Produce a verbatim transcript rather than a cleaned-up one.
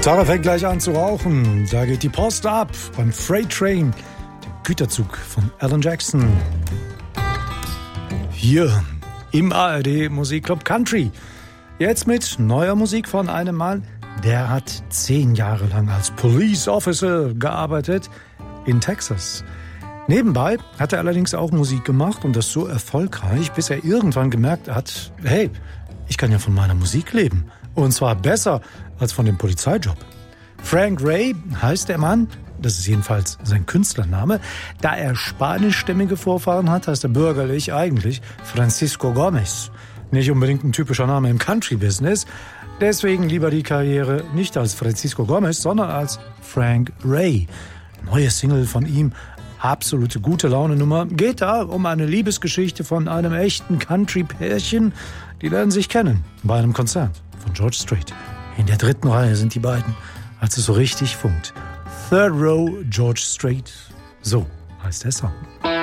Gitarre fängt gleich an zu rauchen. Da geht die Post ab beim Freight Train, dem Güterzug von Alan Jackson. Hier im A R D Musikclub Country. Jetzt mit neuer Musik von einem Mann, der hat zehn Jahre lang als Police Officer gearbeitet in Texas. Nebenbei hat er allerdings auch Musik gemacht und das so erfolgreich, bis er irgendwann gemerkt hat, hey, ich kann ja von meiner Musik leben. Und zwar besser als von dem Polizeijob. Frank Ray heißt der Mann, das ist jedenfalls sein Künstlername. Da er spanischstämmige Vorfahren hat, heißt er bürgerlich eigentlich Francisco Gomez. Nicht unbedingt ein typischer Name im Country-Business. Deswegen lieber die Karriere nicht als Francisco Gomez, sondern als Frank Ray. Neue Single von ihm, absolute gute Laune-Nummer. Geht da um eine Liebesgeschichte von einem echten Country-Pärchen. Die lernen sich kennen bei einem Konzert von George Strait. In der dritten Reihe sind die beiden, als es so richtig funkt. Third Row, George Strait. So heißt der Song.